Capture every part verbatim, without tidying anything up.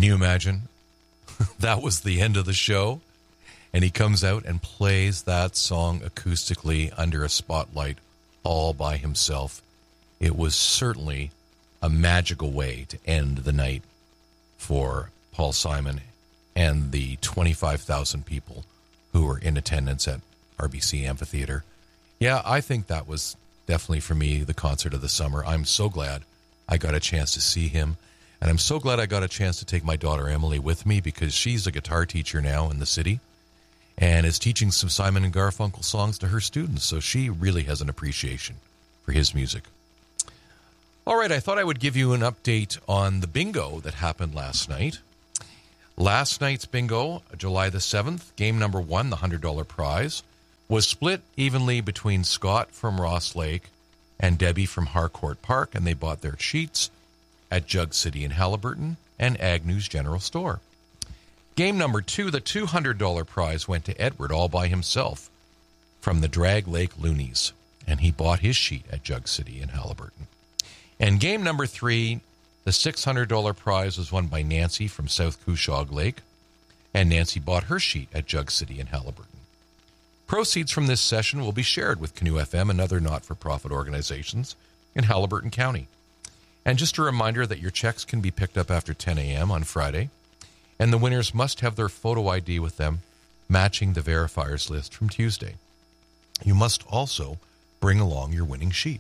Can you imagine? That was the end of the show. And he comes out and plays that song acoustically under a spotlight all by himself. It was certainly a magical way to end the night for Paul Simon and the twenty-five thousand people who were in attendance at R B C Amphitheater. Yeah, I think that was definitely for me the concert of the summer. I'm so glad I got a chance to see him. And I'm so glad I got a chance to take my daughter Emily with me because she's a guitar teacher now in the city and is teaching some Simon and Garfunkel songs to her students. So she really has an appreciation for his music. All right, I thought I would give you an update on the bingo that happened last night. Last night's bingo, July the seventh, game number one, the one hundred dollars prize, was split evenly between Scott from Ross Lake and Debbie from Harcourt Park, and they bought their sheets at Jug City in Haliburton and Agnew's General Store. Game number two, the two hundred dollars prize, went to Edward all by himself from the Drag Lake Loonies, and he bought his sheet at Jug City in Haliburton. And game number three, the six hundred dollars prize, was won by Nancy from South Couchog Lake, and Nancy bought her sheet at Jug City in Haliburton. Proceeds from this session will be shared with Canoe F M and other not-for-profit organizations in Haliburton County. And just a reminder that your checks can be picked up after ten a.m. on Friday, and the winners must have their photo I D with them, matching the verifiers list from Tuesday. You must also bring along your winning sheet.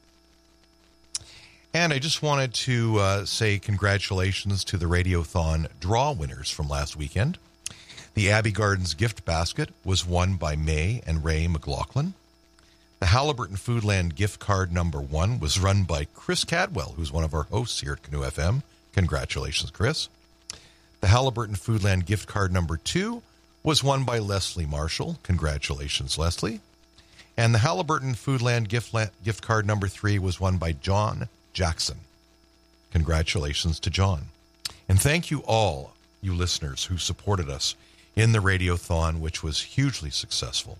And I just wanted to uh, say congratulations to the Radiothon draw winners from last weekend. The Abbey Gardens gift basket was won by May and Ray McLaughlin. The Haliburton Foodland gift card number one was run by Chris Cadwell, who's one of our hosts here at Canoe F M. Congratulations, Chris. The Haliburton Foodland gift card number two was won by Leslie Marshall. Congratulations, Leslie. And the Haliburton Foodland gift, la- gift card number three was won by John Jackson. Congratulations to John. And thank you all, you listeners, who supported us in the Radiothon, which was hugely successful.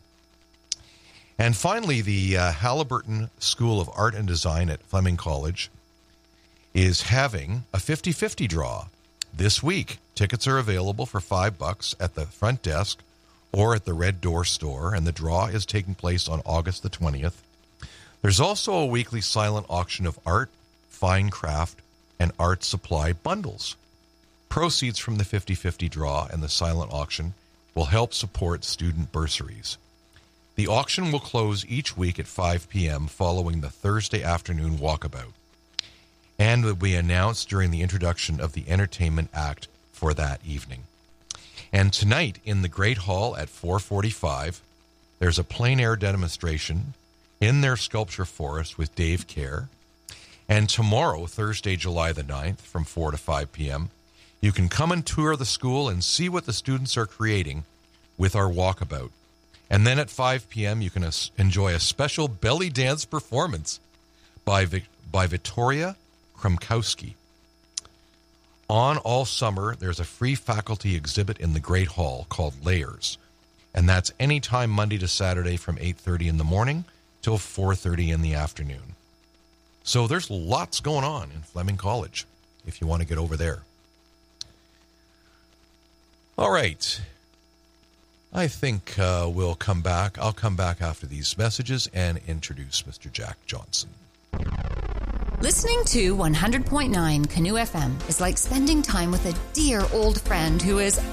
And finally, the uh, Haliburton School of Art and Design at Fleming College is having a fifty-fifty draw this week. Tickets are available for five bucks at the front desk or at the Red Door store, and the draw is taking place on August the twentieth. There's also a weekly silent auction of art, fine craft, and art supply bundles. Proceeds from the fifty-fifty draw and the silent auction will help support student bursaries. The auction will close each week at five p.m. following the Thursday afternoon walkabout, and will be announced during the introduction of the entertainment act for that evening. And tonight in the Great Hall at four forty-five, there's a plein air demonstration in their sculpture forest with Dave Kerr. And tomorrow, Thursday, July the ninth, from four to five p.m., you can come and tour the school and see what the students are creating with our walkabout. And then at five p.m., you can enjoy a special belly dance performance by Vic- by Victoria Krumkowski. On all summer, there's a free faculty exhibit in the Great Hall called Layers, and that's anytime Monday to Saturday from eight thirty in the morning till four thirty in the afternoon. So there's lots going on in Fleming College if you want to get over there. All right. I think uh, we'll come back. I'll come back after these messages and introduce Mister Jack Johnson. Listening to one hundred point nine Canoe F M is like spending time with a dear old friend who is